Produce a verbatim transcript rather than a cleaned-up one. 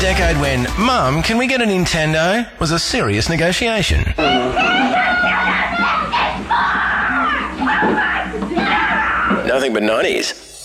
decade when, Mum, can we get a Nintendo? Was a serious negotiation. Nothing but nineties.